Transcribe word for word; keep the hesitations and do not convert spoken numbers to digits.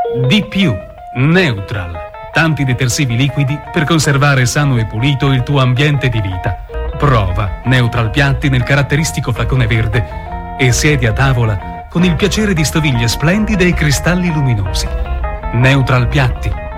Di più, Neutral. Tanti detersivi liquidi per conservare sano e pulito il tuo ambiente di vita. Prova Neutral Piatti nel caratteristico flacone verde e siedi a tavola con il piacere di stoviglie splendide e cristalli luminosi. Neutral Piatti.